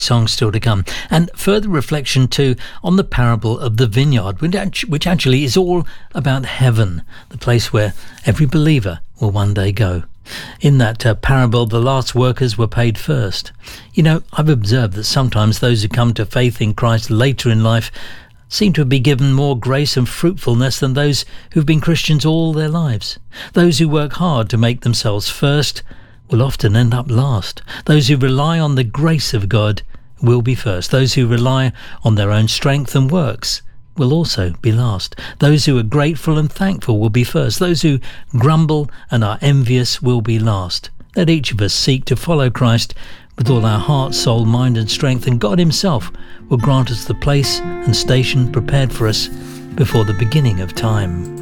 song still to come, and further reflection too on the parable of the vineyard, which actually is all about heaven, the place where every believer will one day go. In that parable, the last workers were paid first. You know, I've observed that sometimes those who come to faith in Christ later in life seem to be given more grace and fruitfulness than those who've been Christians all their lives. Those who work hard to make themselves first will often end up last. Those who rely on the grace of God will be first. Those who rely on their own strength and works will also be last. Those who are grateful and thankful will be first. Those who grumble and are envious will be last. Let each of us seek to follow Christ with all our heart, soul, mind and strength, and God himself will grant us the place and station prepared for us before the beginning of time.